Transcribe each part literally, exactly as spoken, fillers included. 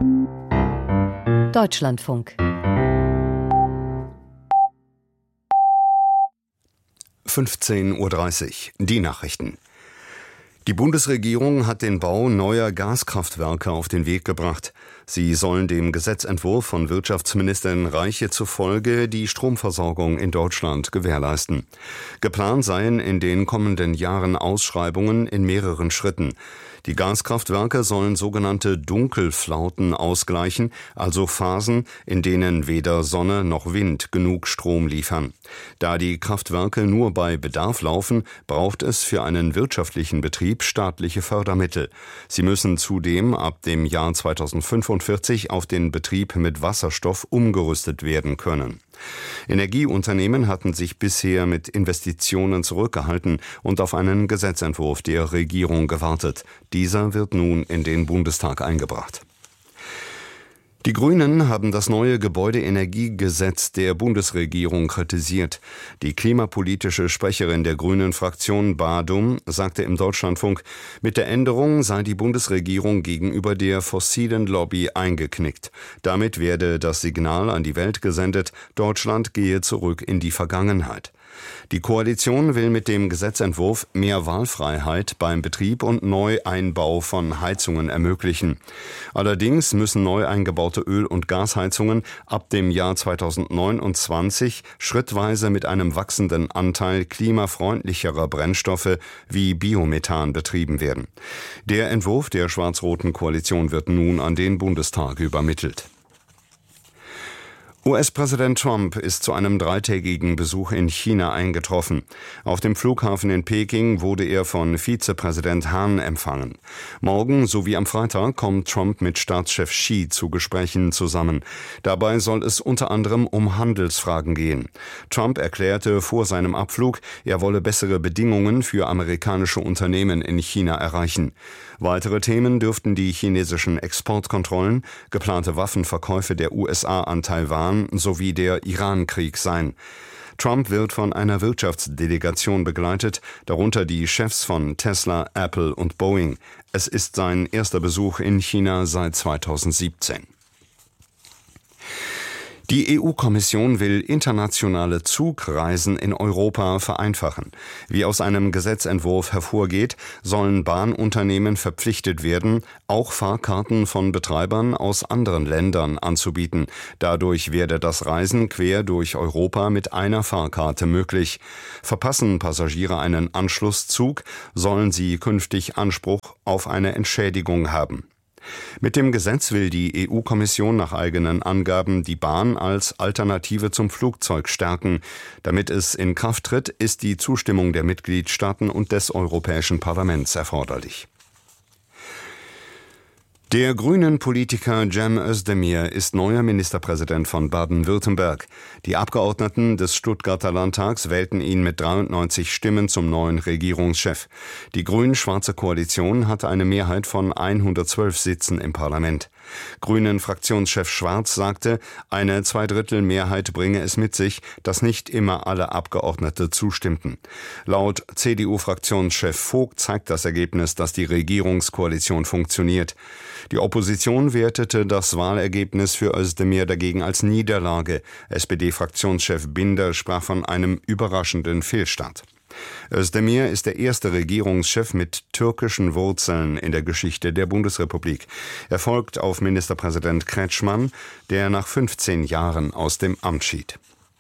Deutschlandfunk. fünfzehn Uhr dreißig. Die Nachrichten. Die Bundesregierung hat den Bau neuer Gaskraftwerke auf den Weg gebracht. Sie sollen dem Gesetzentwurf von Wirtschaftsministerin Reiche zufolge die Stromversorgung in Deutschland gewährleisten. Geplant seien in den kommenden Jahren Ausschreibungen in mehreren Schritten. Die Gaskraftwerke sollen sogenannte Dunkelflauten ausgleichen, also Phasen, in denen weder Sonne noch Wind genug Strom liefern. Da die Kraftwerke nur bei Bedarf laufen, braucht es für einen wirtschaftlichen Betrieb staatliche Fördermittel. Sie müssen zudem ab dem Jahr zweitausendfünfundvierzig auf den Betrieb mit Wasserstoff umgerüstet werden können. Energieunternehmen hatten sich bisher mit Investitionen zurückgehalten und auf einen Gesetzentwurf der Regierung gewartet. Dieser wird nun in den Bundestag eingebracht. Die Grünen haben das neue Gebäudeenergiegesetz der Bundesregierung kritisiert. Die klimapolitische Sprecherin der Grünen-Fraktion Badum sagte im Deutschlandfunk, mit der Änderung sei die Bundesregierung gegenüber der fossilen Lobby eingeknickt. Damit werde das Signal an die Welt gesendet, Deutschland gehe zurück in die Vergangenheit. Die Koalition will mit dem Gesetzentwurf mehr Wahlfreiheit beim Betrieb und Neueinbau von Heizungen ermöglichen. Allerdings müssen neu eingebaute Öl- und Gasheizungen ab dem Jahr zweitausendneunundzwanzig schrittweise mit einem wachsenden Anteil klimafreundlicherer Brennstoffe wie Biomethan betrieben werden. Der Entwurf der schwarz-roten Koalition wird nun an den Bundestag übermittelt. U S-Präsident Trump ist zu einem dreitägigen Besuch in China eingetroffen. Auf dem Flughafen in Peking wurde er von Vizepräsident Han empfangen. Morgen sowie am Freitag kommt Trump mit Staatschef Xi zu Gesprächen zusammen. Dabei soll es unter anderem um Handelsfragen gehen. Trump erklärte vor seinem Abflug, er wolle bessere Bedingungen für amerikanische Unternehmen in China erreichen. Weitere Themen dürften die chinesischen Exportkontrollen, geplante Waffenverkäufe der U S A an Taiwan sowie der Iran-Krieg sein. Trump wird von einer Wirtschaftsdelegation begleitet, darunter die Chefs von Tesla, Apple und Boeing. Es ist sein erster Besuch in China seit zweitausendsiebzehn. Die E U-Kommission will internationale Zugreisen in Europa vereinfachen. Wie aus einem Gesetzentwurf hervorgeht, sollen Bahnunternehmen verpflichtet werden, auch Fahrkarten von Betreibern aus anderen Ländern anzubieten. Dadurch werde das Reisen quer durch Europa mit einer Fahrkarte möglich. Verpassen Passagiere einen Anschlusszug, sollen sie künftig Anspruch auf eine Entschädigung haben. Mit dem Gesetz will die E U-Kommission nach eigenen Angaben die Bahn als Alternative zum Flugzeug stärken. Damit es in Kraft tritt, ist die Zustimmung der Mitgliedstaaten und des Europäischen Parlaments erforderlich. Der grünen Politiker Cem Özdemir ist neuer Ministerpräsident von Baden-Württemberg. Die Abgeordneten des Stuttgarter Landtags wählten ihn mit dreiundneunzig Stimmen zum neuen Regierungschef. Die grün-schwarze Koalition hatte eine Mehrheit von hundertzwölf Sitzen im Parlament. Grünen-Fraktionschef Schwarz sagte, eine Zweidrittelmehrheit bringe es mit sich, dass nicht immer alle Abgeordnete zustimmten. Laut C D U-Fraktionschef Vogt zeigt das Ergebnis, dass die Regierungskoalition funktioniert. Die Opposition wertete das Wahlergebnis für Özdemir dagegen als Niederlage. S P D-Fraktionschef Binder sprach von einem überraschenden Fehlstart. Özdemir ist der erste Regierungschef mit türkischen Wurzeln in der Geschichte der Bundesrepublik. Er folgt auf Ministerpräsident Kretschmann, der nach fünfzehn Jahren aus dem Amt schied.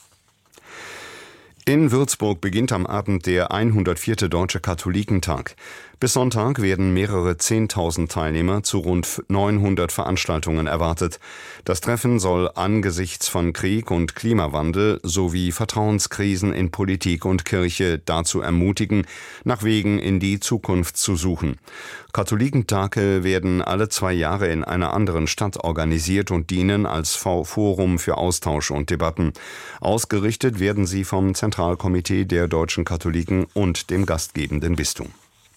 In Würzburg beginnt am Abend der hundertvierte Deutsche Katholikentag. Bis Sonntag werden mehrere Zehntausend Teilnehmer zu rund neunhundert Veranstaltungen erwartet. Das Treffen soll angesichts von Krieg und Klimawandel sowie Vertrauenskrisen in Politik und Kirche dazu ermutigen, nach Wegen in die Zukunft zu suchen. Katholikentage werden alle zwei Jahre in einer anderen Stadt organisiert und dienen als Forum für Austausch und Debatten. Ausgerichtet werden sie vom Zentralkomitee der deutschen Katholiken und dem gastgebenden Bistum.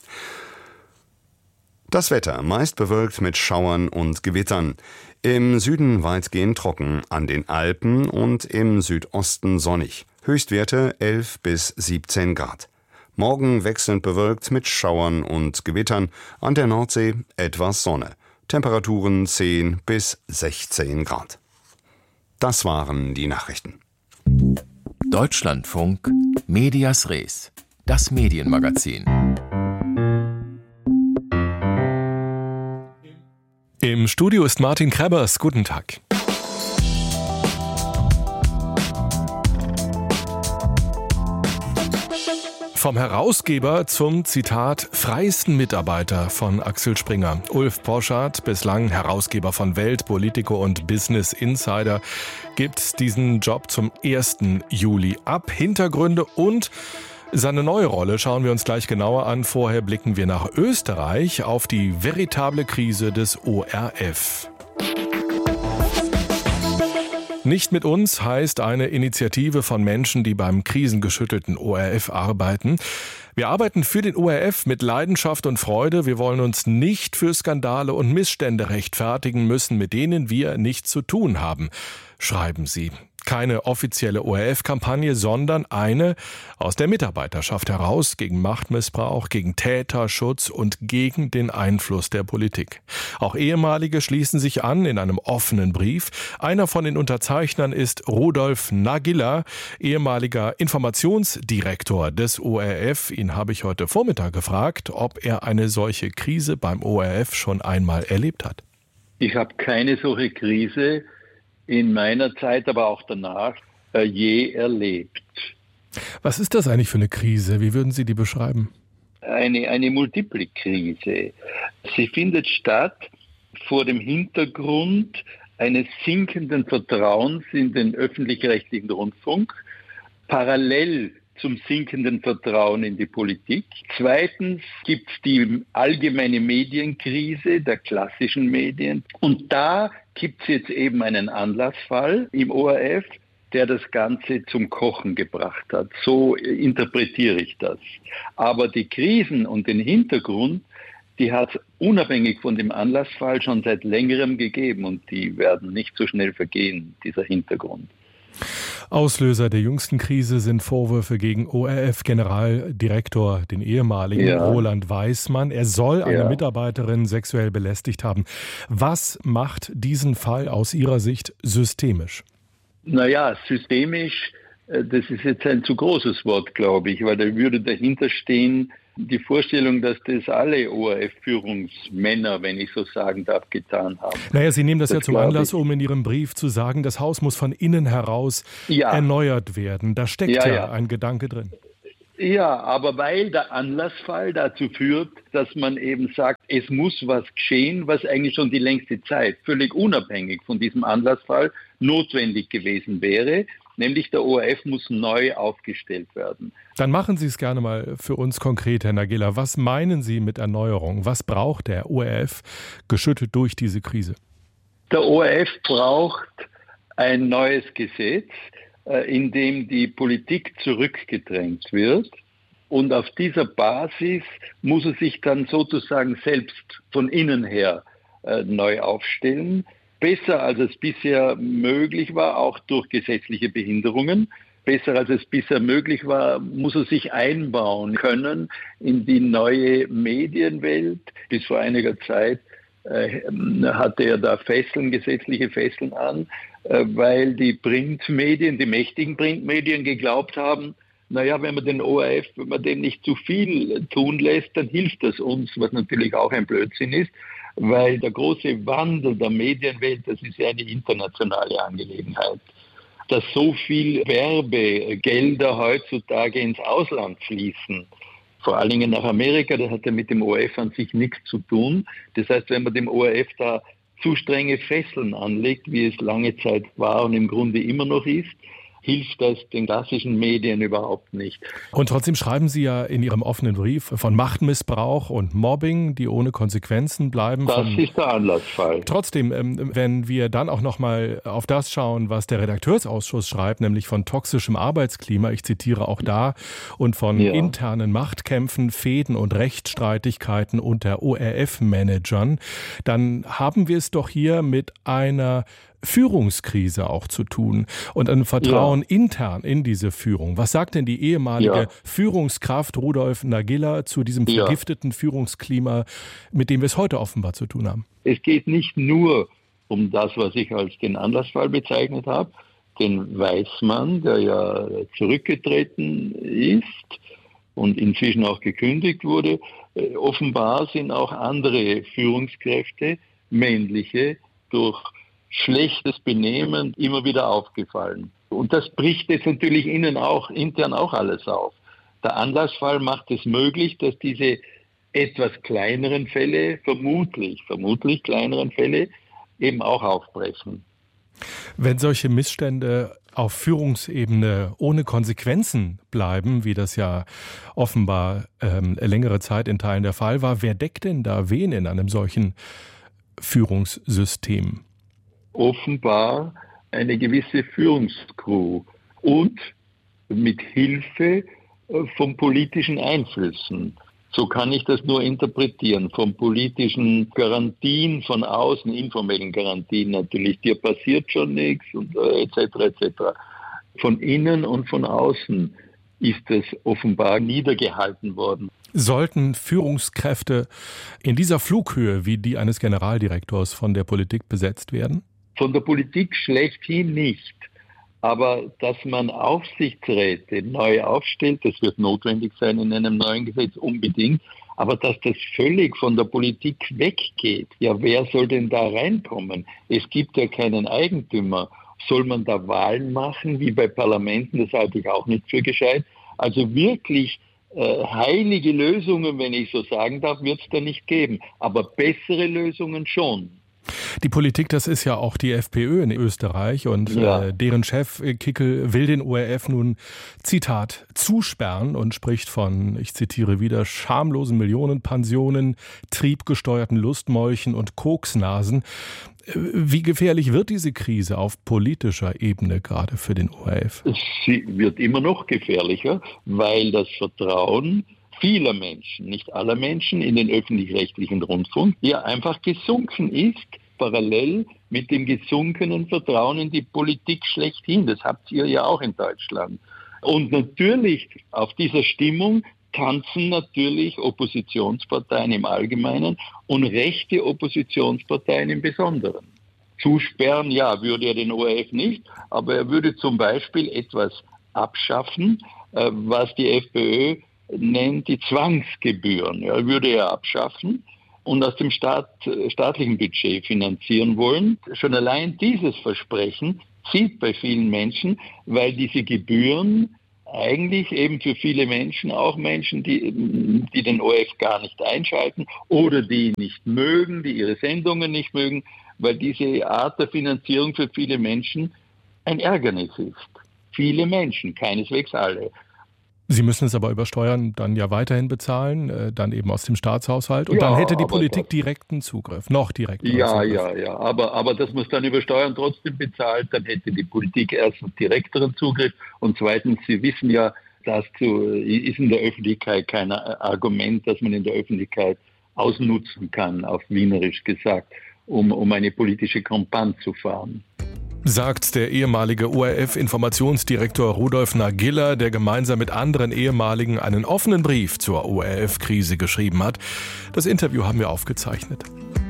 Das Wetter, meist bewölkt mit Schauern und Gewittern. Im Süden weitgehend trocken, an den Alpen und im Südosten sonnig. Höchstwerte elf bis siebzehn Grad. Morgen wechselnd bewölkt mit Schauern und Gewittern, an der Nordsee etwas Sonne. Temperaturen zehn bis sechzehn Grad. Das waren die Nachrichten. Deutschlandfunk Medias Res, das Medienmagazin. Im Studio ist Martin Krebbers. Guten Tag. Vom Herausgeber zum, Zitat, freiesten Mitarbeiter von Axel Springer. Ulf Poschardt, bislang Herausgeber von Welt, Politico und Business Insider, gibt diesen Job zum ersten Juli ab. Hintergründe und seine neue Rolle schauen wir uns gleich genauer an. Vorher blicken wir nach Österreich auf die veritable Krise des O R F. Nicht mit uns heißt eine Initiative von Menschen, die beim krisengeschüttelten O R F arbeiten. Wir arbeiten für den O R F mit Leidenschaft und Freude. Wir wollen uns nicht für Skandale und Missstände rechtfertigen müssen, mit denen wir nichts zu tun haben, schreiben sie. Keine offizielle O R F-Kampagne, sondern eine aus der Mitarbeiterschaft heraus gegen Machtmissbrauch, gegen Täterschutz und gegen den Einfluss der Politik. Auch Ehemalige schließen sich an in einem offenen Brief. Einer von den Unterzeichnern ist Rudolf Nagilla, ehemaliger Informationsdirektor des O R F. Ihn habe ich heute Vormittag gefragt, ob er eine solche Krise beim O R F schon einmal erlebt hat. Ich habe keine solche Krise in meiner Zeit, aber auch danach, äh, je erlebt. Was ist das eigentlich für eine Krise? Wie würden Sie die beschreiben? Eine, eine Multiple-Krise. Sie findet statt vor dem Hintergrund eines sinkenden Vertrauens in den öffentlich-rechtlichen Rundfunk, parallel zum sinkenden Vertrauen in die Politik. Zweitens gibt es die allgemeine Medienkrise der klassischen Medien. Und da gibt es jetzt eben einen Anlassfall im O R F, der das Ganze zum Kochen gebracht hat. So interpretiere ich das. Aber die Krisen und den Hintergrund, die hat es unabhängig von dem Anlassfall schon seit längerem gegeben und die werden nicht so schnell vergehen, dieser Hintergrund. Auslöser der jüngsten Krise sind Vorwürfe gegen O R F-Generaldirektor, den ehemaligen ja. Roland Weismann. Er soll eine ja. Mitarbeiterin sexuell belästigt haben. Was macht diesen Fall aus Ihrer Sicht systemisch? Naja, systemisch, das ist jetzt ein zu großes Wort, glaube ich, weil da würde dahinter stehen, die Vorstellung, dass das alle O R F-Führungsmänner, wenn ich so sagen darf, getan haben. Naja, Sie nehmen das, das ja zum Anlass, um in Ihrem Brief zu sagen, das Haus muss von innen heraus ja. erneuert werden. Da steckt ja, ja, ja ein Gedanke drin. Ja, aber weil der Anlassfall dazu führt, dass man eben sagt, es muss was geschehen, was eigentlich schon die längste Zeit, völlig unabhängig von diesem Anlassfall, notwendig gewesen wäre. Nämlich der O R F muss neu aufgestellt werden. Dann machen Sie es gerne mal für uns konkret, Herr Nagilla. Was meinen Sie mit Erneuerung? Was braucht der O R F, geschüttelt durch diese Krise? Der O R F braucht ein neues Gesetz, in dem die Politik zurückgedrängt wird. Und auf dieser Basis muss er sich dann sozusagen selbst von innen her neu aufstellen. Besser als es bisher möglich war, auch durch gesetzliche Behinderungen. Besser als es bisher möglich war, muss er sich einbauen können in die neue Medienwelt. Bis vor einiger Zeit äh, hatte er da Fesseln, gesetzliche Fesseln an, äh, weil die Printmedien, die mächtigen Printmedien geglaubt haben, naja, wenn man den O R F, wenn man dem nicht zu viel tun lässt, dann hilft das uns, was natürlich auch ein Blödsinn ist. Weil der große Wandel der Medienwelt, das ist ja eine internationale Angelegenheit. Dass so viel Werbegelder heutzutage ins Ausland fließen, vor allen Dingen nach Amerika, das hat ja mit dem O R F an sich nichts zu tun. Das heißt, wenn man dem O R F da zu strenge Fesseln anlegt, wie es lange Zeit war und im Grunde immer noch ist, hilft das den klassischen Medien überhaupt nicht. Und trotzdem schreiben Sie ja in Ihrem offenen Brief von Machtmissbrauch und Mobbing, die ohne Konsequenzen bleiben. Das von ist der Anlassfall. Trotzdem, wenn wir dann auch noch mal auf das schauen, was der Redakteursausschuss schreibt, nämlich von toxischem Arbeitsklima, ich zitiere auch da, und von ja. internen Machtkämpfen, Fehden und Rechtsstreitigkeiten unter O R F-Managern, dann haben wir es doch hier mit einer Führungskrise auch zu tun und einem Vertrauen ja. intern in diese Führung. Was sagt denn die ehemalige ja. Führungskraft Rudolf Nagilla zu diesem ja. vergifteten Führungsklima, mit dem wir es heute offenbar zu tun haben? Es geht nicht nur um das, was ich als den Anlassfall bezeichnet habe, den Weißmann, der ja zurückgetreten ist und inzwischen auch gekündigt wurde. Äh, offenbar sind auch andere Führungskräfte, männliche, durch schlechtes Benehmen immer wieder aufgefallen. Und das bricht jetzt natürlich innen auch, intern auch alles auf. Der Anlassfall macht es möglich, dass diese etwas kleineren Fälle, vermutlich, vermutlich kleineren Fälle, eben auch aufbrechen. Wenn solche Missstände auf Führungsebene ohne Konsequenzen bleiben, wie das ja offenbar ähm, längere Zeit in Teilen der Fall war, wer deckt denn da wen in einem solchen Führungssystem? Offenbar eine gewisse Führungskrew und mit Hilfe von politischen Einflüssen. So kann ich das nur interpretieren, von politischen Garantien von außen, informellen Garantien natürlich, dir passiert schon nichts und äh, et cetera et cetera. Von innen und von außen ist es offenbar niedergehalten worden. Sollten Führungskräfte in dieser Flughöhe wie die eines Generaldirektors von der Politik besetzt werden? Von der Politik schlechthin nicht. Aber dass man Aufsichtsräte neu aufstellt, das wird notwendig sein in einem neuen Gesetz unbedingt. Aber dass das völlig von der Politik weggeht, ja, wer soll denn da reinkommen? Es gibt ja keinen Eigentümer. Soll man da Wahlen machen, wie bei Parlamenten? Das halte ich auch nicht für gescheit. Also wirklich äh, heilige Lösungen, wenn ich so sagen darf, wird es da nicht geben. Aber bessere Lösungen schon. Die Politik, das ist ja auch die FPÖ in Österreich und ja. äh, deren Chef äh, Kickl will den O R F nun, Zitat, zusperren und spricht von, ich zitiere wieder, schamlosen Millionenpensionen, triebgesteuerten Lustmolchen und Koksnasen. Äh, wie gefährlich wird diese Krise auf politischer Ebene gerade für den O R F? Sie wird immer noch gefährlicher, weil das Vertrauen vieler Menschen, nicht aller Menschen, in den öffentlich-rechtlichen Rundfunk, ja einfach gesunken ist, parallel mit dem gesunkenen Vertrauen in die Politik schlechthin. Das habt ihr ja auch in Deutschland. Und natürlich auf dieser Stimmung tanzen natürlich Oppositionsparteien im Allgemeinen und rechte Oppositionsparteien im Besonderen. Zusperren, ja, würde er den O R F nicht, aber er würde zum Beispiel etwas abschaffen, was die FPÖ nennt die Zwangsgebühren. Ja, würde er abschaffen und aus dem Staat, staatlichen Budget finanzieren wollen. Schon allein dieses Versprechen zieht bei vielen Menschen, weil diese Gebühren eigentlich eben für viele Menschen, auch Menschen, die, die den O R F gar nicht einschalten oder die nicht mögen, die ihre Sendungen nicht mögen, weil diese Art der Finanzierung für viele Menschen ein Ärgernis ist. Viele Menschen, keineswegs alle. Sie müssen es aber über Steuern dann ja weiterhin bezahlen, äh, dann eben aus dem Staatshaushalt. Und ja, dann hätte die Politik das, direkten Zugriff, noch direkten ja, Zugriff. Ja, ja, aber, aber dass man es dann über Steuern trotzdem bezahlt, dann hätte die Politik erstens direkteren Zugriff und zweitens, Sie wissen ja, das ist in der Öffentlichkeit kein Argument, das man in der Öffentlichkeit ausnutzen kann, auf Wienerisch gesagt, um, um eine politische Kampagne zu fahren. Sagt der ehemalige O R F-Informationsdirektor Rudolf Nagilla, der gemeinsam mit anderen Ehemaligen einen offenen Brief zur O R F-Krise geschrieben hat. Das Interview haben wir aufgezeichnet.